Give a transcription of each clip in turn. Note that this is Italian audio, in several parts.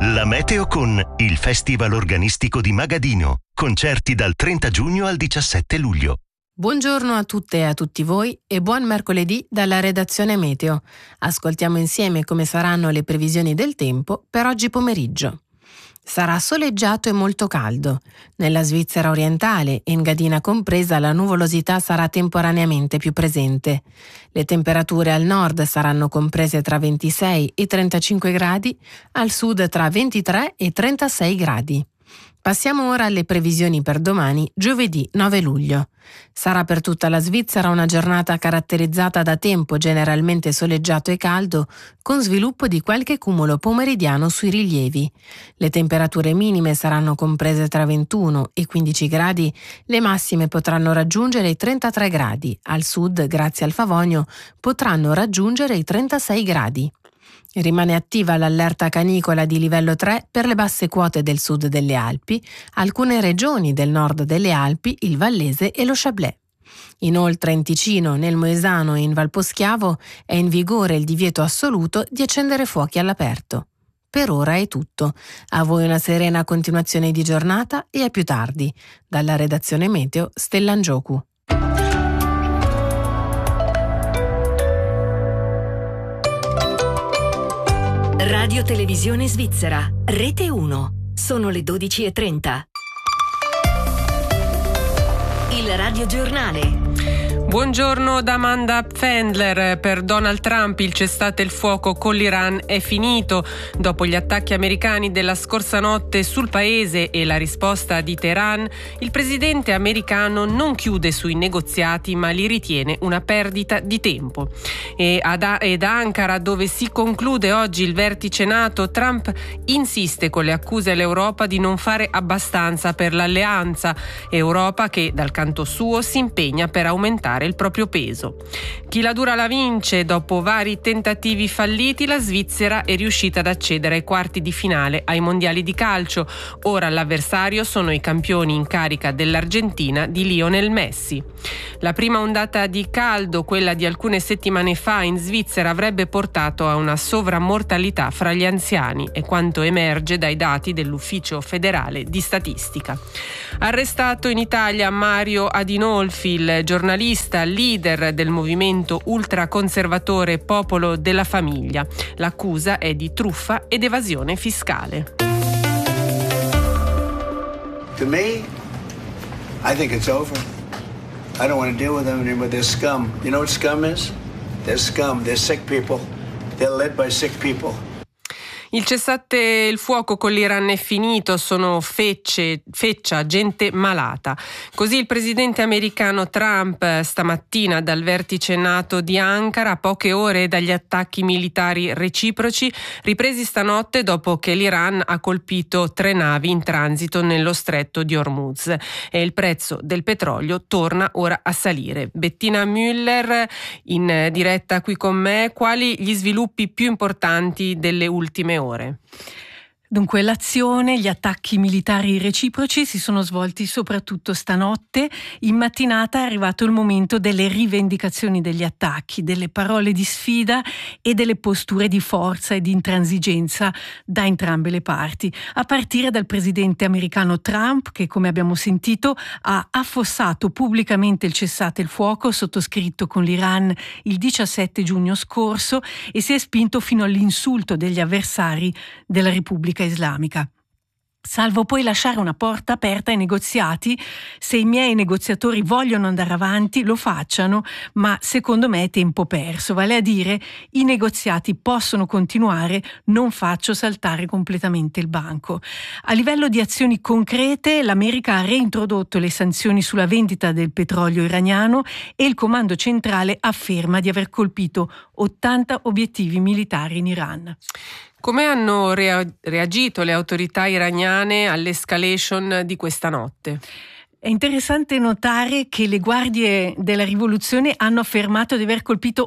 La meteo con il Festival Organistico di Magadino. Concerti dal 30 giugno al 17 luglio. Buongiorno a tutte e a tutti voi e buon mercoledì dalla redazione Meteo. Ascoltiamo insieme come saranno le previsioni del tempo per oggi pomeriggio. Sarà soleggiato e molto caldo. Nella Svizzera orientale, Engadina compresa, la nuvolosità sarà temporaneamente più presente. Le temperature al nord saranno comprese tra 26 e 35 gradi, al sud tra 23 e 36 gradi. Passiamo ora alle previsioni per domani, giovedì 9 luglio. Sarà per tutta la Svizzera una giornata caratterizzata da tempo generalmente soleggiato e caldo, con sviluppo di qualche cumulo pomeridiano sui rilievi. Le temperature minime saranno comprese tra 21 e 15 gradi, le massime potranno raggiungere i 33 gradi, al sud, grazie al Favonio, potranno raggiungere i 36 gradi. Rimane attiva l'allerta canicola di livello 3 per le basse quote del sud delle Alpi, alcune regioni del nord delle Alpi, il Vallese e lo Chablais. Inoltre in Ticino, nel Moesano e in Valposchiavo è in vigore il divieto assoluto di accendere fuochi all'aperto. Per ora è tutto. A voi una serena continuazione di giornata e a più tardi. Dalla redazione Meteo, Stellan Giocu. Radio Televisione Svizzera, Rete 1. Sono le 12:30. Il Radio Giornale. Buongiorno da Amanda Fendler. Per Donald Trump il cessate il fuoco con l'Iran è finito. Dopo gli attacchi americani della scorsa notte sul paese e la risposta di Teheran, il presidente americano non chiude sui negoziati ma li ritiene una perdita di tempo. Ed a Ankara, dove si conclude oggi il vertice NATO, Trump insiste con le accuse all'Europa di non fare abbastanza per l'alleanza. Europa che dal canto suo si impegna per aumentare il proprio peso. Chi la dura la vince. Dopo vari tentativi falliti, la Svizzera è riuscita ad accedere ai quarti di finale ai mondiali di calcio. Ora l'avversario sono i campioni in carica dell'Argentina di Lionel Messi. La prima ondata di caldo, quella di alcune settimane fa in Svizzera, avrebbe portato a una sovrammortalità fra gli anziani, è quanto emerge dai dati dell'Ufficio federale di statistica. Arrestato in Italia Mario Adinolfi, il giornalista leader del movimento ultraconservatore Popolo della Famiglia. L'accusa è di truffa ed evasione fiscale. To me, I think it's over. I don't want to deal with them anymore. They're scum. You know what scum is? They're scum. They're sick people. They're led by sick people. Il cessate il fuoco con l'Iran è finito, sono feccia, gente malata. Così il presidente americano Trump stamattina dal vertice NATO di Ankara, a poche ore dagli attacchi militari reciproci, ripresi stanotte dopo che l'Iran ha colpito 3 navi in transito nello stretto di Hormuz e il prezzo del petrolio torna ora a salire. Bettina Müller in diretta qui con me. Quali gli sviluppi più importanti delle ultime ore? Dunque l'azione, gli attacchi militari reciproci si sono svolti soprattutto stanotte. In mattinata è arrivato il momento delle rivendicazioni degli attacchi, delle parole di sfida e delle posture di forza e di intransigenza da entrambe le parti, a partire dal presidente americano Trump, che come abbiamo sentito ha affossato pubblicamente il cessate il fuoco sottoscritto con l'Iran il 17 giugno scorso e si è spinto fino all'insulto degli avversari della Repubblica Islamica. Salvo poi lasciare una porta aperta ai negoziati. Se i miei negoziatori vogliono andare avanti, lo facciano, ma secondo me è tempo perso, vale a dire i negoziati possono continuare, non faccio saltare completamente il banco. A livello di azioni concrete, l'America ha reintrodotto le sanzioni sulla vendita del petrolio iraniano e il comando centrale afferma di aver colpito 80 obiettivi militari in Iran. Come hanno reagito le autorità iraniane all'escalation di questa notte? È interessante notare che le guardie della rivoluzione hanno affermato di aver colpito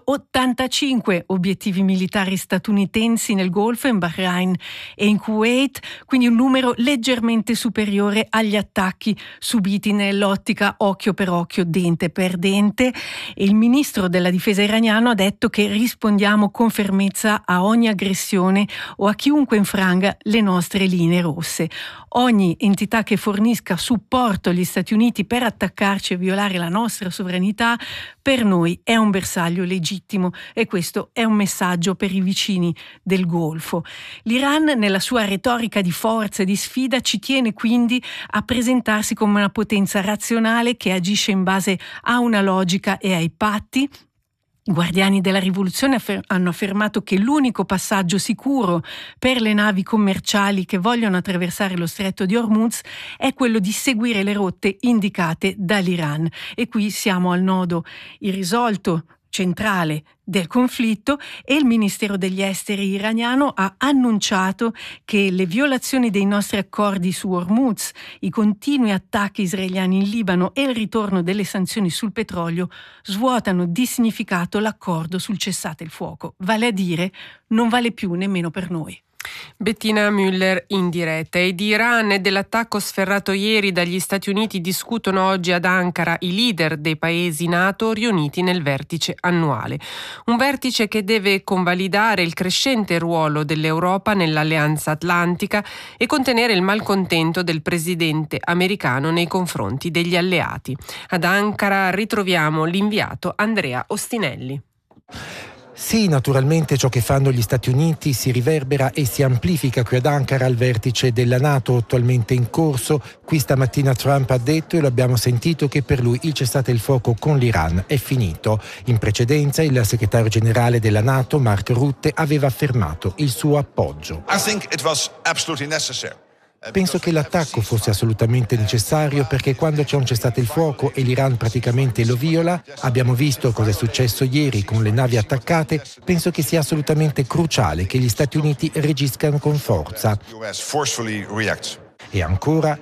85 obiettivi militari statunitensi nel Golfo, in Bahrain e in Kuwait, quindi un numero leggermente superiore agli attacchi subiti nell'ottica occhio per occhio, dente per dente. E il ministro della difesa iraniano ha detto che rispondiamo con fermezza a ogni aggressione o a chiunque infranga le nostre linee rosse. Ogni entità che fornisca supporto agli Stati Uniti per attaccarci e violare la nostra sovranità per noi è un bersaglio legittimo, e questo è un messaggio per i vicini del Golfo. L'Iran, nella sua retorica di forza e di sfida, ci tiene quindi a presentarsi come una potenza razionale che agisce in base a una logica e ai patti. I guardiani della rivoluzione hanno affermato che l'unico passaggio sicuro per le navi commerciali che vogliono attraversare lo stretto di Hormuz è quello di seguire le rotte indicate dall'Iran. E qui siamo al nodo irrisolto centrale del conflitto, e il Ministero degli Esteri iraniano ha annunciato che le violazioni dei nostri accordi su Hormuz, i continui attacchi israeliani in Libano e il ritorno delle sanzioni sul petrolio svuotano di significato l'accordo sul cessate il fuoco, vale a dire non vale più nemmeno per noi. Bettina Müller in diretta. E di Iran e dell'attacco sferrato ieri dagli Stati Uniti discutono oggi ad Ankara i leader dei paesi NATO riuniti nel vertice annuale. Un vertice che deve convalidare il crescente ruolo dell'Europa nell'Alleanza Atlantica e contenere il malcontento del presidente americano nei confronti degli alleati. Ad Ankara ritroviamo l'inviato Andrea Ostinelli. Sì, naturalmente ciò che fanno gli Stati Uniti si riverbera e si amplifica qui ad Ankara al vertice della NATO attualmente in corso. Qui stamattina Trump ha detto, e lo abbiamo sentito, che per lui il cessate il fuoco con l'Iran è finito. In precedenza il segretario generale della NATO, Mark Rutte, aveva affermato il suo appoggio. I think it was absolutely necessary. Penso che l'attacco fosse assolutamente necessario, perché quando c'è un cessate il fuoco e l'Iran praticamente lo viola, abbiamo visto cosa è successo ieri con le navi attaccate, penso che sia assolutamente cruciale che gli Stati Uniti reagiscano con forza. E ancora,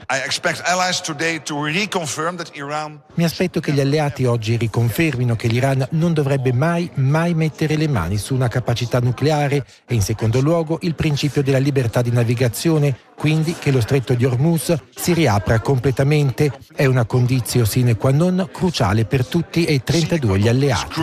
mi aspetto che gli alleati oggi riconfermino che l'Iran non dovrebbe mai mettere le mani su una capacità nucleare, e in secondo luogo il principio della libertà di navigazione, quindi che lo stretto di Hormuz si riapra completamente. È una condizio sine qua non cruciale per tutti e 32 gli alleati.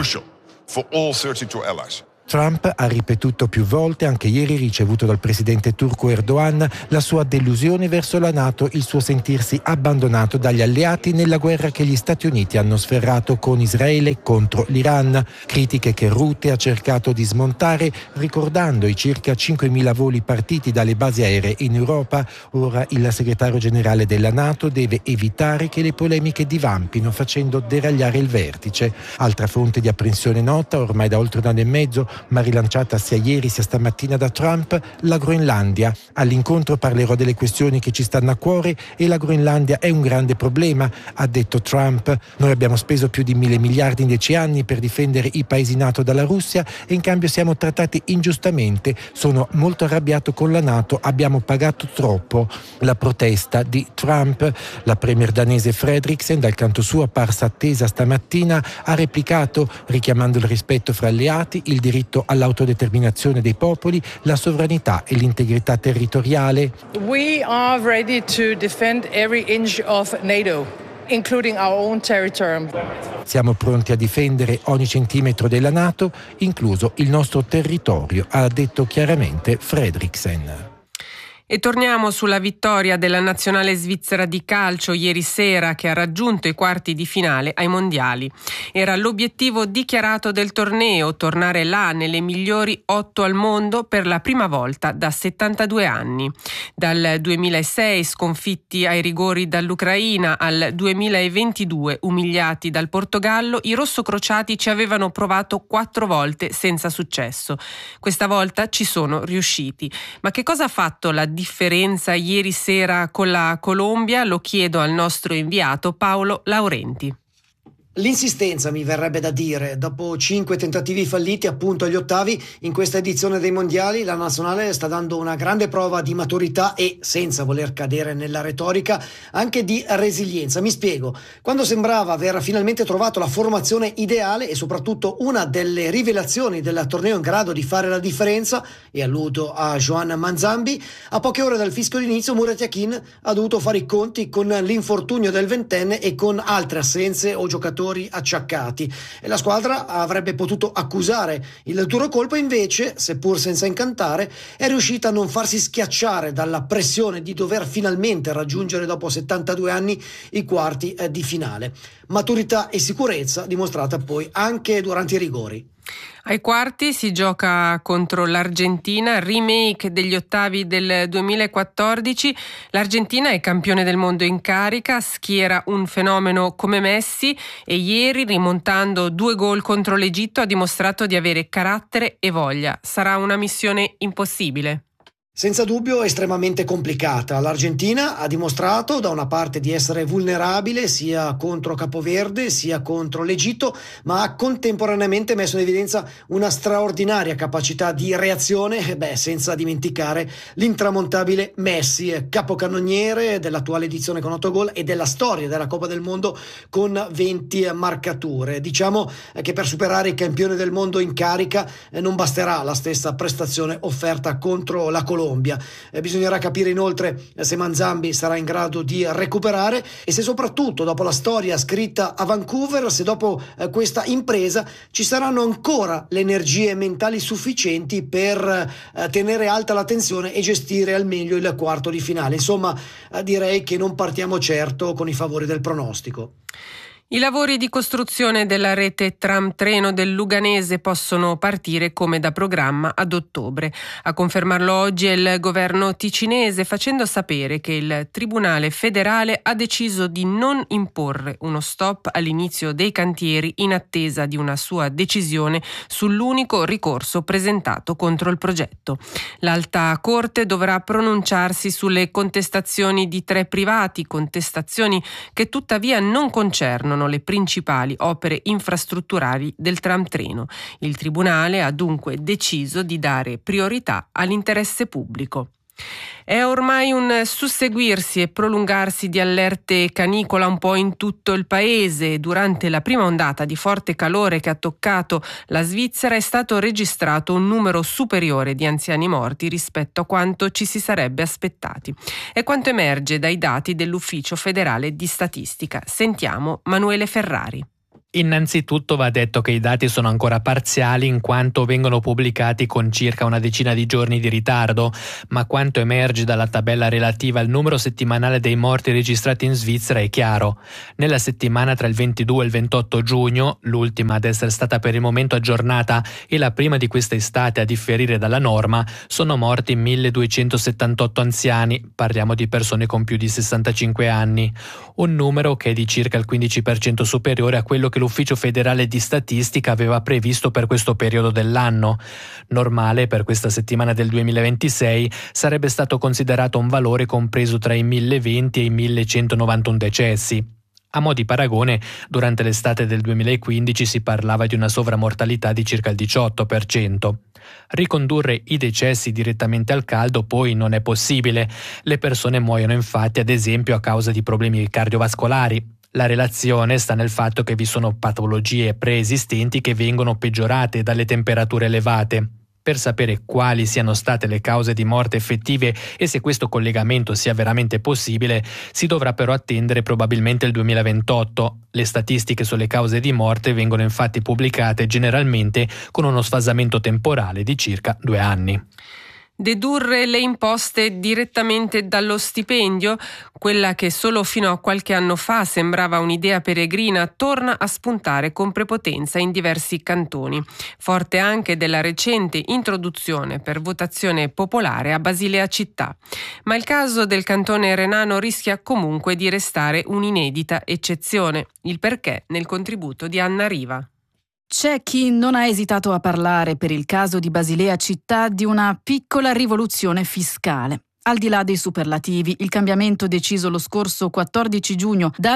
Trump ha ripetuto più volte, anche ieri ricevuto dal presidente turco Erdogan, la sua delusione verso la NATO, il suo sentirsi abbandonato dagli alleati nella guerra che gli Stati Uniti hanno sferrato con Israele contro l'Iran. Critiche che Rutte ha cercato di smontare, ricordando i circa 5.000 voli partiti dalle basi aeree in Europa. Ora il segretario generale della NATO deve evitare che le polemiche divampino, facendo deragliare il vertice. Altra fonte di apprensione nota, ormai da oltre un anno e mezzo, ma rilanciata sia ieri sia stamattina da Trump, la Groenlandia. All'incontro parlerò delle questioni che ci stanno a cuore e la Groenlandia è un grande problema, ha detto Trump. Noi abbiamo speso più di 1.000 miliardi in 10 anni per difendere i paesi NATO dalla Russia e in cambio siamo trattati ingiustamente. Sono molto arrabbiato con la NATO, abbiamo pagato troppo. La protesta di Trump. La premier danese Frederiksen, dal canto suo apparsa attesa stamattina, ha replicato richiamando il rispetto fra alleati, il diritto all'autodeterminazione dei popoli, la sovranità e l'integrità territoriale. We are ready to defend every inch of NATO, including our own territory. Siamo pronti a difendere ogni centimetro della NATO, incluso il nostro territorio, ha detto chiaramente Frederiksen. E torniamo sulla vittoria della nazionale svizzera di calcio ieri sera, che ha raggiunto i quarti di finale ai mondiali. Era l'obiettivo dichiarato del torneo, tornare là nelle migliori 8 al mondo per la prima volta da 72 anni. Dal 2006 sconfitti ai rigori dall'Ucraina al 2022 umiliati dal Portogallo, i rossocrociati ci avevano provato 4 volte senza successo. Questa volta ci sono riusciti. Ma che cosa ha fatto la differenza ieri sera con la Colombia? Lo chiedo al nostro inviato Paolo Laurenti. L'insistenza, mi verrebbe da dire. Dopo 5 tentativi falliti appunto agli ottavi in questa edizione dei mondiali, la nazionale sta dando una grande prova di maturità e, senza voler cadere nella retorica, anche di resilienza. Mi spiego. Quando sembrava aver finalmente trovato la formazione ideale e soprattutto una delle rivelazioni del torneo in grado di fare la differenza, e alludo a Joan Manzambi, a poche ore dal fischio d'inizio Murat Yakin ha dovuto fare i conti con l'infortunio del ventenne e con altre assenze o giocatori acciaccati, e la squadra avrebbe potuto accusare il duro colpo, invece, seppur senza incantare, è riuscita a non farsi schiacciare dalla pressione di dover finalmente raggiungere dopo 72 anni i quarti di finale. Maturità e sicurezza dimostrata poi anche durante i rigori. Ai quarti si gioca contro l'Argentina, remake degli ottavi del 2014. L'Argentina è campione del mondo in carica, schiera un fenomeno come Messi e ieri, rimontando 2 gol contro l'Egitto, ha dimostrato di avere carattere e voglia. Sarà una missione impossibile. Senza dubbio estremamente complicata. L'Argentina ha dimostrato da una parte di essere vulnerabile sia contro Capoverde sia contro l'Egitto, ma ha contemporaneamente messo in evidenza una straordinaria capacità di reazione, senza dimenticare l'intramontabile Messi, capocannoniere dell'attuale edizione con 8 gol e della storia della Coppa del Mondo con 20 marcature. Diciamo che per superare il campione del mondo in carica non basterà la stessa prestazione offerta contro la Colombia. Bisognerà capire inoltre se Manzambi sarà in grado di recuperare e se soprattutto dopo la storia scritta a Vancouver, se dopo questa impresa ci saranno ancora le energie mentali sufficienti per tenere alta la tensione e gestire al meglio il quarto di finale. Insomma, direi che non partiamo certo con i favori del pronostico. I lavori di costruzione della rete tram-treno del Luganese possono partire come da programma ad ottobre. A confermarlo oggi è il governo ticinese, facendo sapere che il Tribunale federale ha deciso di non imporre uno stop all'inizio dei cantieri in attesa di una sua decisione sull'unico ricorso presentato contro il progetto. L'Alta Corte dovrà pronunciarsi sulle contestazioni di 3 privati, contestazioni che tuttavia non concernono le principali opere infrastrutturali del tram-treno. Il Tribunale ha dunque deciso di dare priorità all'interesse pubblico. È ormai un susseguirsi e prolungarsi di allerte canicola un po' in tutto il paese. Durante la prima ondata di forte calore che ha toccato la Svizzera è stato registrato un numero superiore di anziani morti rispetto a quanto ci si sarebbe aspettati. È quanto emerge dai dati dell'Ufficio federale di statistica. Sentiamo Manuele Ferrari. Innanzitutto va detto che i dati sono ancora parziali in quanto vengono pubblicati con circa una decina di giorni di ritardo, ma quanto emerge dalla tabella relativa al numero settimanale dei morti registrati in Svizzera è chiaro. Nella settimana tra il 22 e il 28 giugno, l'ultima ad essere stata per il momento aggiornata e la prima di questa estate a differire dalla norma, sono morti 1278 anziani, parliamo di persone con più di 65 anni, un numero che è di circa il 15% superiore a quello che l'Ufficio federale di statistica aveva previsto per questo periodo dell'anno. Normale per questa settimana del 2026 sarebbe stato considerato un valore compreso tra i 1020 e i 1191 decessi. A mo' di paragone, durante l'estate del 2015 si parlava di una sovramortalità di circa il 18%. Ricondurre i decessi direttamente al caldo poi non è possibile. Le persone muoiono infatti ad esempio a causa di problemi cardiovascolari. La relazione sta nel fatto che vi sono patologie preesistenti che vengono peggiorate dalle temperature elevate. Per sapere quali siano state le cause di morte effettive e se questo collegamento sia veramente possibile, si dovrà però attendere probabilmente il 2028. Le statistiche sulle cause di morte vengono infatti pubblicate generalmente con uno sfasamento temporale di circa 2 anni. Dedurre le imposte direttamente dallo stipendio, quella che solo fino a qualche anno fa sembrava un'idea peregrina, torna a spuntare con prepotenza in diversi cantoni, forte anche della recente introduzione per votazione popolare a Basilea città. Ma il caso del cantone renano rischia comunque di restare un'inedita eccezione. Il perché nel contributo di Anna Riva. C'è chi non ha esitato a parlare per il caso di Basilea città di una piccola rivoluzione fiscale. Al di là dei superlativi, il cambiamento deciso lo scorso 14 giugno dal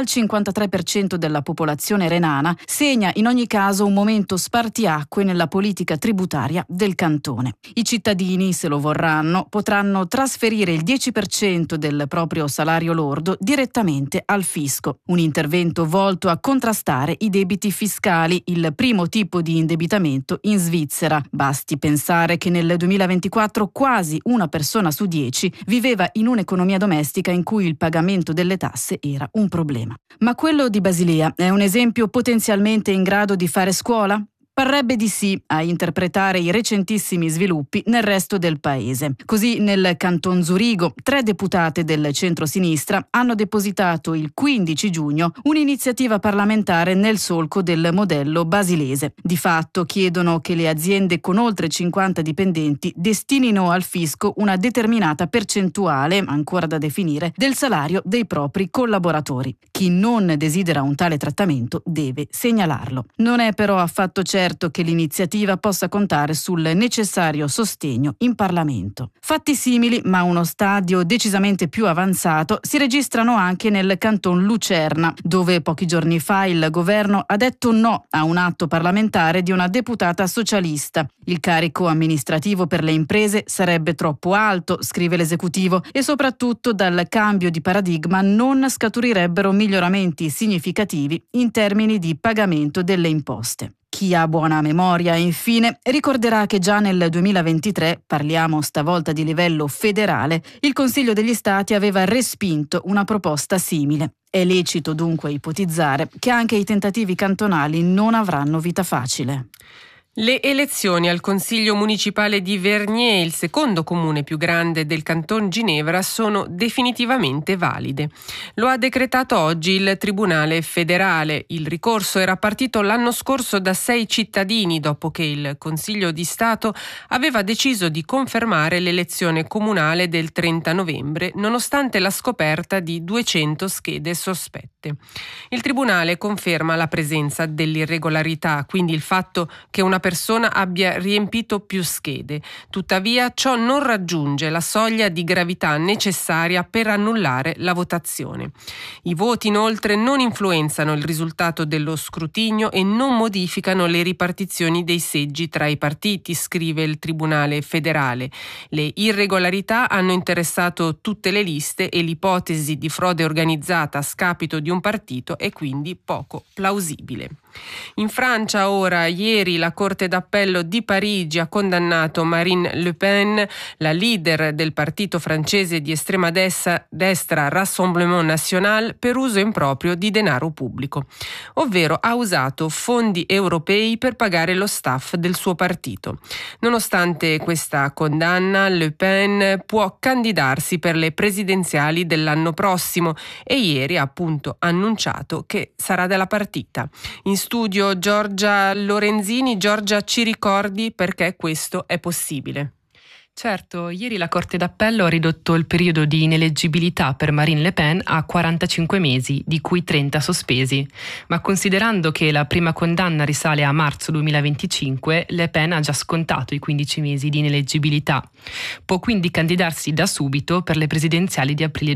53% della popolazione renana segna in ogni caso un momento spartiacque nella politica tributaria del cantone. I cittadini, se lo vorranno, potranno trasferire il 10% del proprio salario lordo direttamente al fisco. Un intervento volto a contrastare i debiti fiscali, il primo tipo di indebitamento in Svizzera. Basti pensare che nel 2024 quasi una persona su 10 viveva in un'economia domestica in cui il pagamento delle tasse era un problema. Ma quello di Basilea è un esempio potenzialmente in grado di fare scuola? Parrebbe di sì a interpretare i recentissimi sviluppi nel resto del paese. Così nel Canton Zurigo 3 deputate del centro-sinistra hanno depositato il 15 giugno un'iniziativa parlamentare nel solco del modello basilese. Di fatto chiedono che le aziende con oltre 50 dipendenti destinino al fisco una determinata percentuale, ancora da definire, del salario dei propri collaboratori. Chi non desidera un tale trattamento deve segnalarlo. Non è però affatto certo che l'iniziativa possa contare sul necessario sostegno in Parlamento. Fatti simili, ma a uno stadio decisamente più avanzato, si registrano anche nel Canton Lucerna, dove pochi giorni fa il governo ha detto no a un atto parlamentare di una deputata socialista. Il carico amministrativo per le imprese sarebbe troppo alto, scrive l'esecutivo, e soprattutto dal cambio di paradigma non scaturirebbero miglioramenti significativi in termini di pagamento delle imposte. Chi ha buona memoria, infine, ricorderà che già nel 2023, parliamo stavolta di livello federale, il Consiglio degli Stati aveva respinto una proposta simile. È lecito dunque ipotizzare che anche i tentativi cantonali non avranno vita facile. Le elezioni al Consiglio municipale di Vernier, il secondo comune più grande del Canton Ginevra, sono definitivamente valide. Lo ha decretato oggi il Tribunale federale. Il ricorso era partito l'anno scorso da 6 cittadini dopo che il Consiglio di Stato aveva deciso di confermare l'elezione comunale del 30 novembre, nonostante la scoperta di 200 schede sospette. Il Tribunale conferma la presenza dell'irregolarità, quindi il fatto che una persona abbia riempito più schede. Tuttavia, ciò non raggiunge la soglia di gravità necessaria per annullare la votazione. I voti, inoltre, non influenzano il risultato dello scrutinio e non modificano le ripartizioni dei seggi tra i partiti, scrive il Tribunale federale. Le irregolarità hanno interessato tutte le liste e l'ipotesi di frode organizzata a scapito di un partito è quindi poco plausibile. In Francia ora, ieri, la Corte d'Appello di Parigi ha condannato Marine Le Pen, la leader del partito francese di estrema destra Rassemblement National, per uso improprio di denaro pubblico, ovvero ha usato fondi europei per pagare lo staff del suo partito. Nonostante questa condanna, Le Pen può candidarsi per le presidenziali dell'anno prossimo e ieri ha appunto annunciato che sarà della partita. In studio Giorgia Lorenzini. Giorgia, ci ricordi perché questo è possibile? Certo, ieri la Corte d'Appello ha ridotto il periodo di ineleggibilità per Marine Le Pen a 45 mesi, di cui 30 sospesi. Ma considerando che la prima condanna risale a marzo 2025, Le Pen ha già scontato i 15 mesi di ineleggibilità. Può quindi candidarsi da subito per le presidenziali di aprile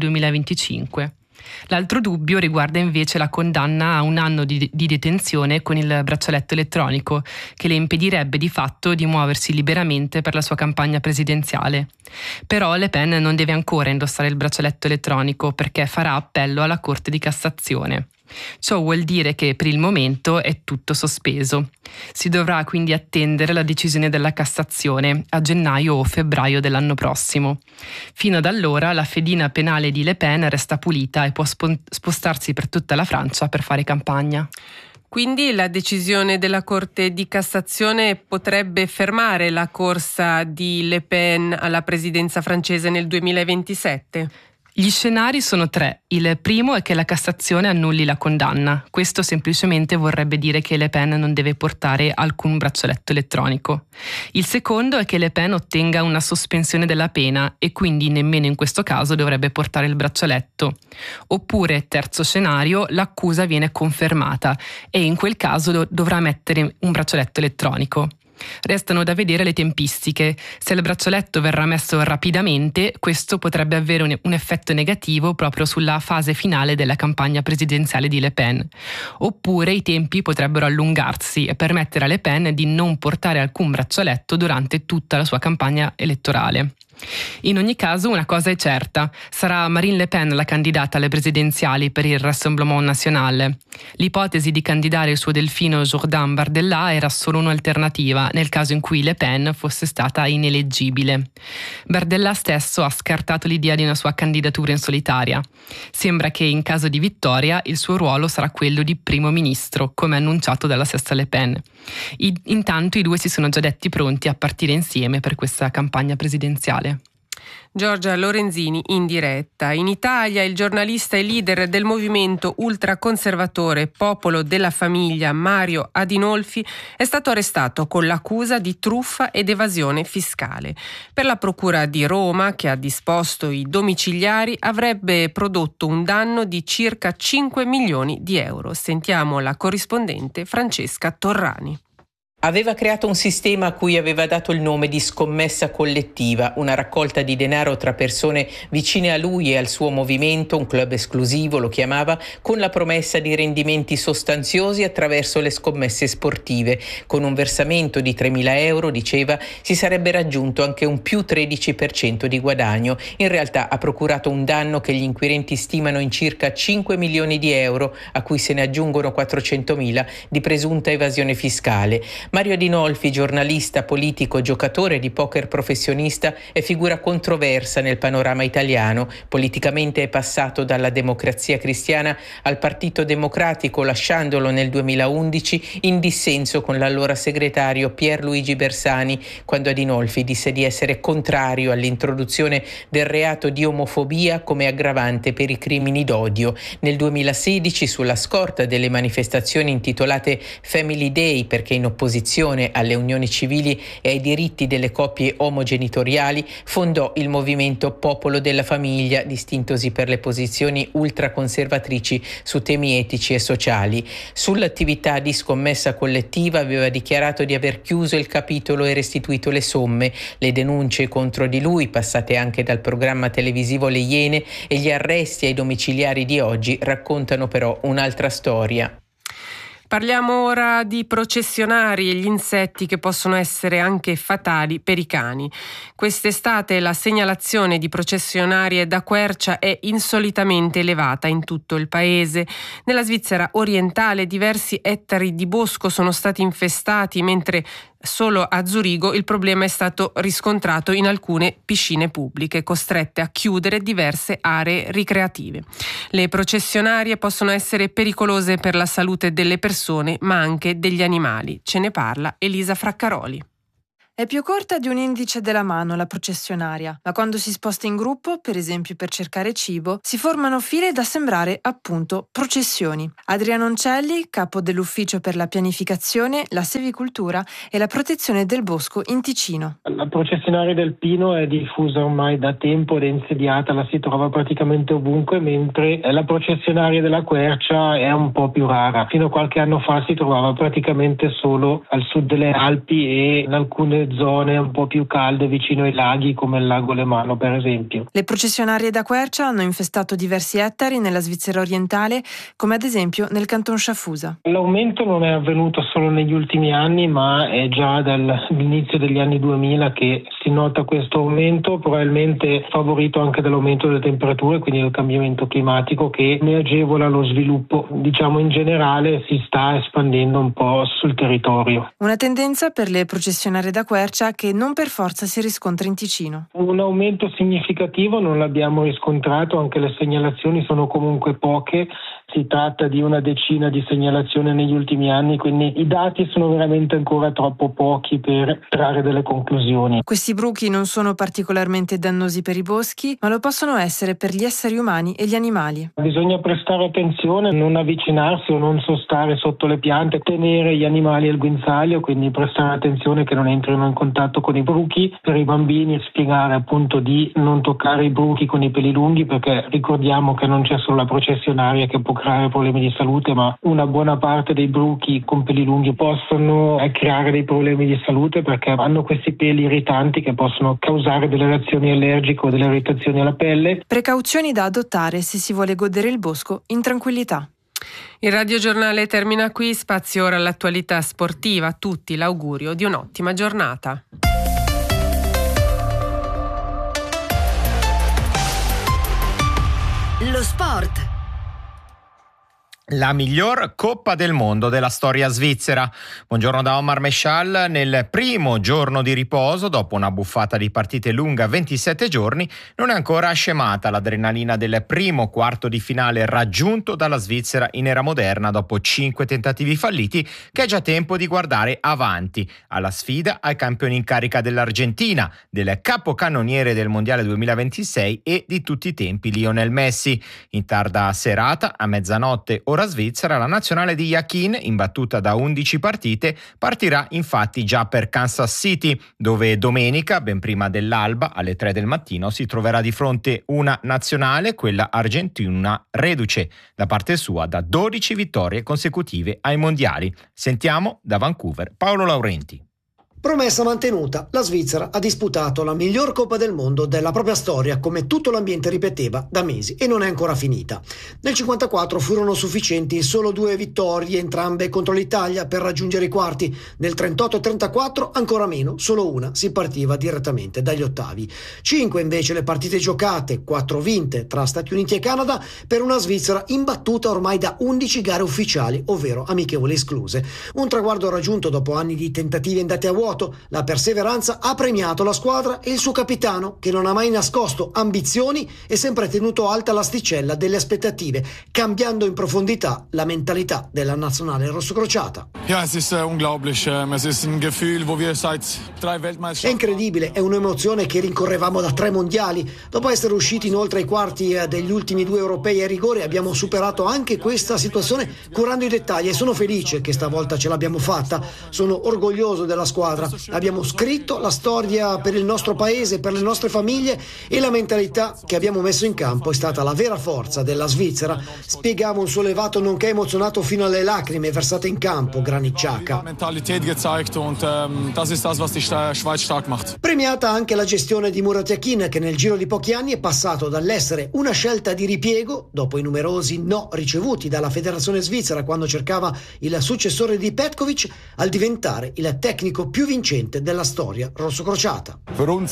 2025. L'altro dubbio riguarda invece la condanna a 1 anno di detenzione con il braccialetto elettronico, che le impedirebbe di fatto di muoversi liberamente per la sua campagna presidenziale. Però Le Pen non deve ancora indossare il braccialetto elettronico perché farà appello alla Corte di Cassazione. Ciò vuol dire che per il momento è tutto sospeso. Si dovrà quindi attendere la decisione della Cassazione a gennaio o febbraio dell'anno prossimo. Fino ad allora la fedina penale di Le Pen resta pulita e può spostarsi per tutta la Francia per fare campagna. Quindi la decisione della Corte di Cassazione potrebbe fermare la corsa di Le Pen alla presidenza francese nel 2027? Gli scenari sono 3. Il primo è che la Cassazione annulli la condanna. Questo semplicemente vorrebbe dire che Le Pen non deve portare alcun braccialetto elettronico. Il secondo è che Le Pen ottenga una sospensione della pena e quindi nemmeno in questo caso dovrebbe portare il braccialetto. Oppure, terzo scenario, l'accusa viene confermata e in quel caso dovrà mettere un braccialetto elettronico. Restano da vedere le tempistiche. Se il braccialetto verrà messo rapidamente, questo potrebbe avere un effetto negativo proprio sulla fase finale della campagna presidenziale di Le Pen. Oppure i tempi potrebbero allungarsi e permettere a Le Pen di non portare alcun braccialetto durante tutta la sua campagna elettorale. In ogni caso, una cosa è certa: sarà Marine Le Pen la candidata alle presidenziali per il Rassemblement National. L'ipotesi di candidare il suo delfino Jordan Bardella era solo un'alternativa nel caso in cui Le Pen fosse stata ineleggibile. Bardella stesso ha scartato l'idea di una sua candidatura in solitaria. Sembra che in caso di vittoria il suo ruolo sarà quello di primo ministro, come annunciato dalla stessa Le Pen. Intanto i due si sono già detti pronti a partire insieme per questa campagna presidenziale. Giorgia Lorenzini in diretta. In Italia il giornalista e leader del movimento ultraconservatore Popolo della Famiglia Mario Adinolfi è stato arrestato con l'accusa di truffa ed evasione fiscale. Per la Procura di Roma, che ha disposto i domiciliari, avrebbe prodotto un danno di circa 5 milioni di euro. Sentiamo la corrispondente Francesca Torrani. Aveva creato un sistema a cui aveva dato il nome di scommessa collettiva, una raccolta di denaro tra persone vicine a lui e al suo movimento, un club esclusivo lo chiamava, con la promessa di rendimenti sostanziosi attraverso le scommesse sportive. Con un versamento di 3.000 euro, diceva, si sarebbe raggiunto anche un più 13% di guadagno. In realtà ha procurato un danno che gli inquirenti stimano in circa 5 milioni di euro, a cui se ne aggiungono 400.000 di presunta evasione fiscale. Mario Adinolfi, giornalista, politico, giocatore di poker professionista, è figura controversa nel panorama italiano. Politicamente è passato dalla Democrazia Cristiana al Partito Democratico, lasciandolo nel 2011 in dissenso con l'allora segretario Pierluigi Bersani, quando Adinolfi disse di essere contrario all'introduzione del reato di omofobia come aggravante per i crimini d'odio. Nel 2016, sulla scorta delle manifestazioni intitolate Family Day, perché in opposizione alle unioni civili e ai diritti delle coppie omogenitoriali, fondò il movimento Popolo della Famiglia, distintosi per le posizioni ultraconservatrici su temi etici e sociali. Sull'attività di scommessa collettiva aveva dichiarato di aver chiuso il capitolo e restituito le somme. Le denunce contro di lui, passate anche dal programma televisivo Le Iene, e gli arresti ai domiciliari di oggi raccontano però un'altra storia. Parliamo ora di processionari e gli insetti che possono essere anche fatali per i cani. Quest'estate la segnalazione di processionarie da quercia è insolitamente elevata in tutto il paese. Nella Svizzera orientale diversi ettari di bosco sono stati infestati, mentre solo a Zurigo il problema è stato riscontrato in alcune piscine pubbliche, costrette a chiudere diverse aree ricreative. Le processionarie possono essere pericolose per la salute delle persone, ma anche degli animali. Ce ne parla Elisa Fraccaroli. È più corta di un indice della mano la processionaria, ma quando si sposta in gruppo, per esempio per cercare cibo, si formano file da sembrare appunto processioni. Adriano Oncelli, capo dell'Ufficio per la pianificazione, la sevicoltura e la protezione del bosco in Ticino. La processionaria del pino è diffusa ormai da tempo ed è insediata, la si trova praticamente ovunque, mentre la processionaria della quercia è un po' più rara. Fino a qualche anno fa si trovava praticamente solo al sud delle Alpi e in alcune zone un po' più calde vicino ai laghi come il lago Lemano per esempio. Le processionarie da quercia hanno infestato diversi ettari nella Svizzera orientale, come ad esempio nel canton Schaffhausen. L'aumento non è avvenuto solo negli ultimi anni, ma è già dall'inizio degli anni 2000 che si nota questo aumento, probabilmente favorito anche dall'aumento delle temperature, quindi del cambiamento climatico che ne agevola lo sviluppo. Diciamo in generale si sta espandendo un po' sul territorio. Una tendenza per le processionarie da quercia che non per forza si riscontra in Ticino. Un aumento significativo non l'abbiamo riscontrato, anche le segnalazioni sono comunque poche, si tratta di una decina di segnalazioni negli ultimi anni, quindi i dati sono veramente ancora troppo pochi per trarre delle conclusioni. Questi bruchi non sono particolarmente dannosi per i boschi, ma lo possono essere per gli esseri umani e gli animali. Bisogna prestare attenzione, non avvicinarsi o non sostare sotto le piante, tenere gli animali al guinzaglio, quindi prestare attenzione che non entrino in contatto con i bruchi. Per i bambini spiegare appunto di non toccare i bruchi con i peli lunghi, perché ricordiamo che non c'è solo la processionaria che può creare problemi di salute, ma una buona parte dei bruchi con peli lunghi possono creare dei problemi di salute perché hanno questi peli irritanti che possono causare delle reazioni allergiche o delle irritazioni alla pelle. Precauzioni da adottare se si vuole godere il bosco in tranquillità. Il radiogiornale termina qui, spazio ora all'attualità sportiva. A tutti l'augurio di un'ottima giornata. Lo sport. La miglior Coppa del Mondo della storia svizzera. Buongiorno da Omar Meshal. Nel primo giorno di riposo, dopo una buffata di partite lunga 27 giorni, non è ancora scemata l'adrenalina del primo quarto di finale raggiunto dalla Svizzera in era moderna dopo 5 tentativi falliti, che è già tempo di guardare avanti alla sfida ai campioni in carica dell'Argentina, del capocannoniere del Mondiale 2026 e di tutti i tempi Lionel Messi. In tarda serata, a mezzanotte ora svizzera, la nazionale di Yakin, imbattuta da 11 partite, partirà infatti già per Kansas City, dove domenica, ben prima dell'alba, alle 3 del mattino, si troverà di fronte una nazionale, quella argentina, reduce da parte sua da 12 vittorie consecutive ai mondiali. Sentiamo da Vancouver Paolo Laurenti. Promessa mantenuta, la Svizzera ha disputato la miglior Coppa del Mondo della propria storia, come tutto l'ambiente ripeteva da mesi, e non è ancora finita. Nel 1954 furono sufficienti solo 2 vittorie, entrambe contro l'Italia, per raggiungere i quarti. Nel 1938-1934 ancora meno, solo una, si partiva direttamente dagli ottavi. 5 invece le partite giocate, 4 vinte tra Stati Uniti e Canada, per una Svizzera imbattuta ormai da 11 gare ufficiali, ovvero amichevoli escluse. Un traguardo raggiunto dopo anni di tentativi andati a vuoto. La perseveranza ha premiato la squadra e il suo capitano, che non ha mai nascosto ambizioni e sempre tenuto alta l'asticella delle aspettative, cambiando in profondità la mentalità della nazionale rossocrociata. È incredibile, è un'emozione che rincorrevamo da 3 mondiali. Dopo essere usciti inoltre ai quarti degli ultimi 2 europei a rigore, abbiamo superato anche questa situazione curando i dettagli, e sono felice che stavolta ce l'abbiamo fatta. Sono orgoglioso della squadra. Abbiamo scritto la storia per il nostro paese, per le nostre famiglie, e la mentalità che abbiamo messo in campo è stata la vera forza della Svizzera. Spiegava un sollevato nonché emozionato fino alle lacrime versate in campo Granit Xhaka. Premiata anche la gestione di Murat Yakin, che nel giro di pochi anni è passato dall'essere una scelta di ripiego, dopo i numerosi no ricevuti dalla federazione svizzera quando cercava il successore di Petkovic, al diventare il tecnico più vincente della storia rossocrociata. Für uns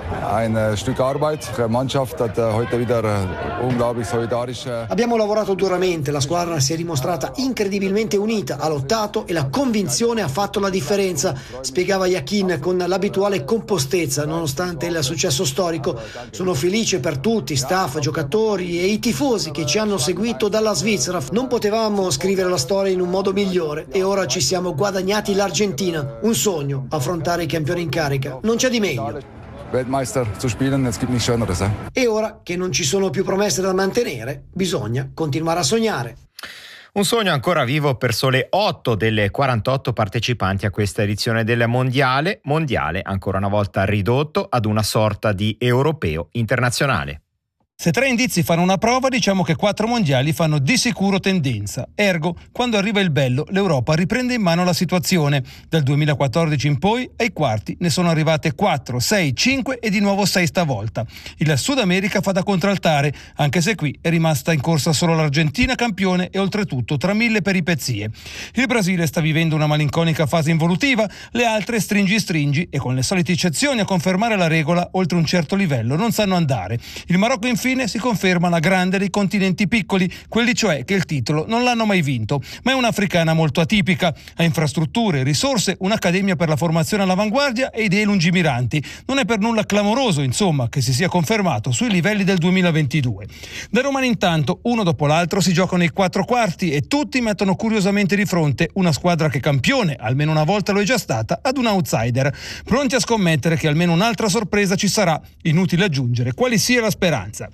ein Stück Arbeit. Die Mannschaft hat heute wieder unglaublich solidarisch. Abbiamo lavorato duramente, la squadra si è dimostrata incredibilmente unita, ha lottato e la convinzione ha fatto la differenza, spiegava Yakin con l'abituale compostezza nonostante il successo storico. Sono felice per tutti, staff, giocatori e i tifosi che ci hanno seguito dalla Svizzera. Non potevamo scrivere la storia in un modo migliore e ora ci siamo guadagnati l'Argentina. Un sogno, affrontare i campioni in carica, non c'è di meglio. Weltmeister zu spielen, es gibt nichts Schöneres. E ora che non ci sono più promesse da mantenere, bisogna continuare a sognare. Un sogno ancora vivo per sole 8 delle 48 partecipanti a questa edizione del mondiale ancora una volta ridotto ad una sorta di europeo internazionale. Se 3 indizi fanno una prova, diciamo che 4 mondiali fanno di sicuro tendenza. Ergo, quando arriva il bello, l'Europa riprende in mano la situazione. Dal 2014 in poi, ai quarti ne sono arrivate 4, 6, 5 e di nuovo 6 stavolta. Il Sud America fa da contraltare, anche se qui è rimasta in corsa solo l'Argentina campione e oltretutto tra 1000 peripezie. Il Brasile sta vivendo una malinconica fase involutiva, le altre stringi e con le solite eccezioni a confermare la regola oltre un certo livello non sanno andare. Il Marocco infine si conferma la grande dei continenti piccoli, quelli cioè che il titolo non l'hanno mai vinto, ma è un'africana molto atipica, ha infrastrutture, risorse, un'accademia per la formazione all'avanguardia e idee lungimiranti. Non è per nulla clamoroso, insomma, che si sia confermato sui livelli del 2022. Da domani intanto, uno dopo l'altro si giocano i 4 quarti e tutti mettono curiosamente di fronte una squadra che campione, almeno una volta lo è già stata, ad un outsider, pronti a scommettere che almeno un'altra sorpresa ci sarà. Inutile aggiungere quali sia la speranza.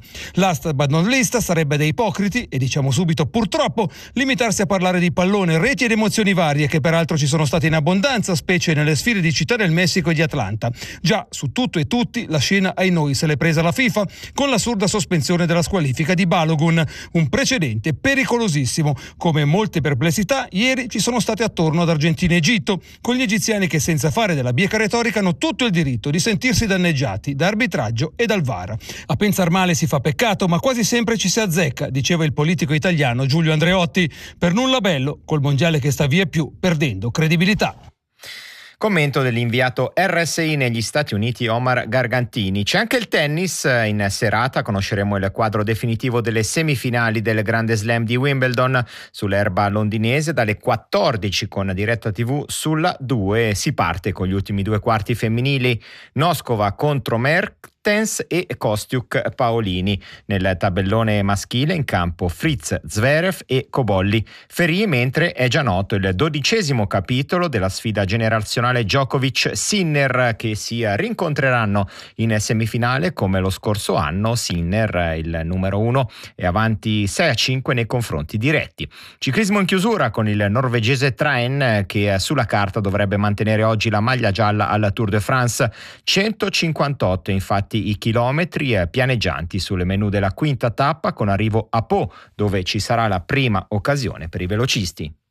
Last but not least sarebbe da ipocriti, e diciamo subito purtroppo, limitarsi a parlare di pallone, reti ed emozioni varie che peraltro ci sono state in abbondanza, specie nelle sfide di Città del Messico e di Atlanta. Già, su tutto e tutti, la scena ai noi se l'è presa la FIFA con l'assurda sospensione della squalifica di Balogun, un precedente pericolosissimo. Come molte perplessità, ieri ci sono state attorno ad Argentina e Egitto, con gli egiziani che senza fare della bieca retorica hanno tutto il diritto di sentirsi danneggiati da arbitraggio e dal VAR. A pensar male si fa peccato, ma quasi sempre ci si azzecca, diceva il politico italiano Giulio Andreotti. Per nulla bello col mondiale che sta via più perdendo credibilità. Commento dell'inviato RSI negli Stati Uniti Omar Gargantini. C'è anche il tennis. In serata conosceremo il quadro definitivo delle semifinali del Grande Slam di Wimbledon sull'erba londinese dalle 14 con diretta TV sulla 2. Si parte con gli ultimi due quarti femminili. Noskova contro Mertens e Kostiuk Paolini. Nel tabellone maschile in campo Fritz, Zverev e Cobolli. Ferri, mentre è già noto il 12° capitolo della sfida generazionale Djokovic-Sinner, che si rincontreranno in semifinale come lo scorso anno. Sinner, il numero 1, è avanti 6-5 nei confronti diretti. Ciclismo in chiusura con il norvegese Traen, che sulla carta dovrebbe mantenere oggi la maglia gialla al Tour de France. 158 infatti i chilometri pianeggianti sul menù della quinta tappa, con arrivo a Pau, dove ci sarà la prima occasione per i velocisti.